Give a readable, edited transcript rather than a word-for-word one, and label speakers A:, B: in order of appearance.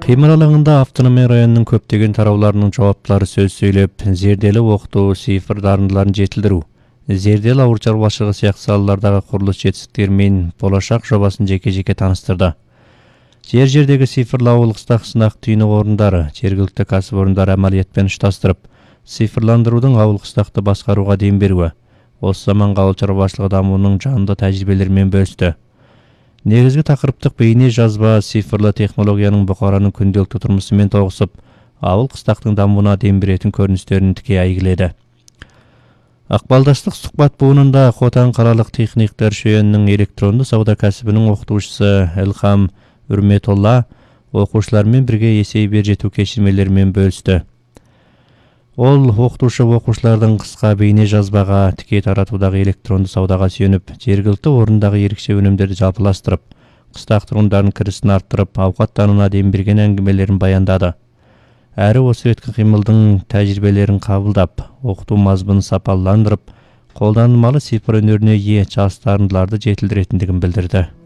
A: Кыймыл алаңында автономия районунун көптөгөн тарауларынын жауаптары сөз сөйлөп, зерделі окутуу, цифр дарындыларын жетилдирүү, зерделі ауыл чарбашылыгы сыяктуу салалардагы курулуш жетиштиктери менен болашак жобасын жеке-жеке тааныстырды. Жер-жердеги цифрлуу ауыл кыстак сынак түйнөк орундары, жергиликтүү касыпорундар амалият ушташтырып, цифрландыруудун ауыл кыстакты башкарууга дем берүүгө, осы заманга ауыл чарбашылыгы дамуунун жанды тажрыйбелери менен бөлүштү. Негизги такырыптык бейне жазба цифрлы технологиянын букаранын күндөлүктүү турмусу менен тогусуп, ауыл кыстактын дамууна дем беретін көрүнүштөрүн тикей айгиледи. Акбалдаштык сухбат буунунда Хотан калалык техниктер шөөнүнүн электрондуу сауда касыбынын окутуучусу Элхам Үрметолла окуучулар менен бирге эсей бер жетүү кечирмелери менен бөлүштү. Ол окутуучу окуучулардын кыска бейне жазбага, тикей таратуудагы электрондуу саудага сүйөнүп, жергиликтүү орундагы ерекше өнүмдөрдү жалпылаштырып, кыстак тургундардын кирисин арттырып, абкаттанууна дем берген аңгимелерин баяндады. Әрі осы өткөн кыймылдын тажрыйбелерин кабылдап, окутуу мазмунун сапаландырып, колданылмалы цифр өнөрүнө ээ жаш дарындыларды жетилдиретиндигин билдирди.